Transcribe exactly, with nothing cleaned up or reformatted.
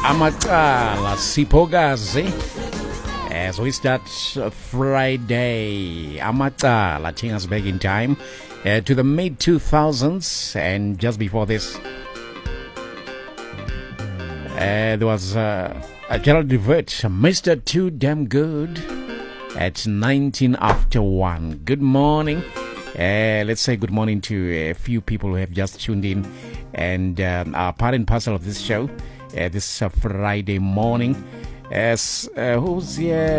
Amacala Sipogazi. As we start Friday, Amacala taking us back in time uh, to the mid two thousands, and just before this, uh, there was uh, a Gerald Devert, Mister Too Damn Good, at nineteen after one. Good morning. Uh, let's say good morning to a few people who have just tuned in and um, are part and parcel of this show uh, this uh, Friday morning. As uh, who's here?